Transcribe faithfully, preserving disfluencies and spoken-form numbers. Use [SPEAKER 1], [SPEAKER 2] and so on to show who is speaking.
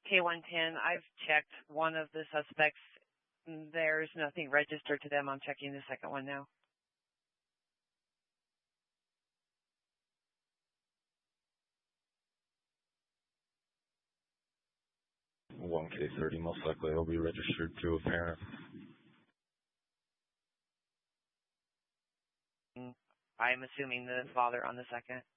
[SPEAKER 1] K one ten, I've checked one of the suspects. There's nothing registered to them. I'm checking the second one now.
[SPEAKER 2] one K thirty, most likely it'll be registered to a parent.
[SPEAKER 1] I'm assuming the father on the second.